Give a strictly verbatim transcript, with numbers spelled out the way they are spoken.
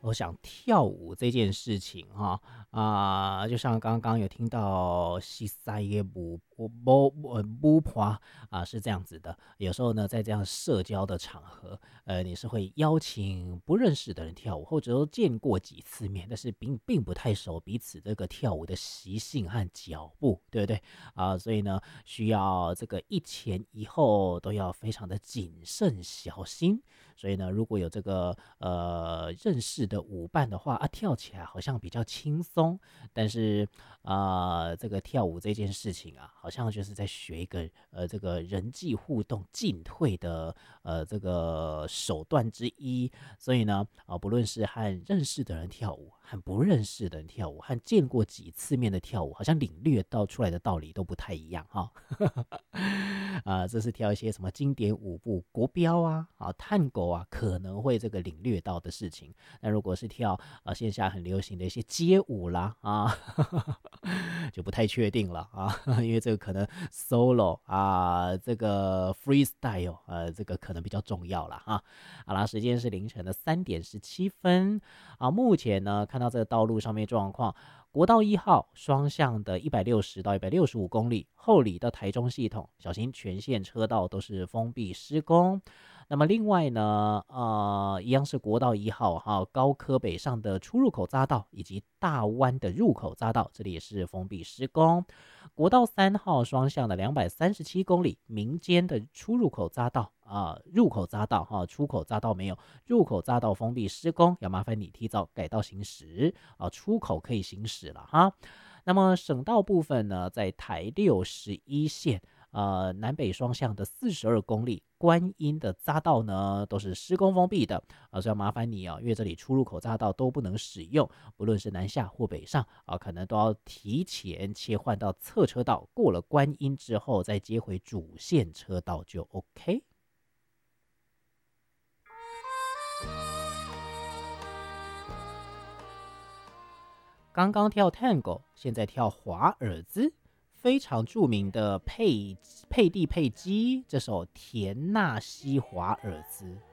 我想跳舞这件事情哈啊、就像刚刚有听到西塞耶舞舞舞舞婆啊，是这样子的。有时候呢，在这样社交的场合，呃，你是会邀请不认识的人跳舞，或者说见过几次面，但是并并不太熟彼此这个跳舞的习性和脚步，对不对啊？所以呢，需要这个一前一后都要非常的谨慎小心。所以呢，如果有这个呃认识的舞伴的话啊，跳起来好像比较轻松。但是啊、呃这个跳舞这件事情啊，好像就是在学一个呃这个人际互动进退的呃这个手段之一。所以呢，啊、不论是和认识的人跳舞，和不认识的人跳舞，和见过几次面的跳舞，好像领略到出来的道理都不太一样哈。啊，这是跳一些什么经典舞步、国标啊、啊探狗啊，可能会这个领略到的事情。那如果是跳啊线下很流行的一些街舞啦啊，就不太确定了啊，因为这个可能 solo 啊，这个 freestyle 呃，这个可能比较重要了啊。好啦，时间是凌晨的三点十七分啊。目前呢，看到这个道路上面状况。国道一号双向的一百六十到一百六十五公里，后里到台中系统，小心全线车道都是封闭施工。那么另外呢，呃，一样是国道一号哈，高科北上的出入口匝道以及大湾的入口匝道，这里也是封闭施工。国道三号双向的两百三十七公里，民间的出入口匝道啊、呃入口匝道哈，出口匝道没有，入口匝道封闭施工，要麻烦你提早改道行驶啊、出口可以行驶了哈。那么省道部分呢，在台六十一线。呃，南北双向的四十二公里，观音的匝道呢都是施工封闭的啊，所以要麻烦你哦，因为这里出入口匝道都不能使用，不论是南下或北上啊，可能都要提前切换到侧车道，过了观音之后再接回主线车道就 OK。刚刚跳 Tango，现在跳华尔兹，非常著名的佩佩蒂佩姬这首田纳西华尔兹。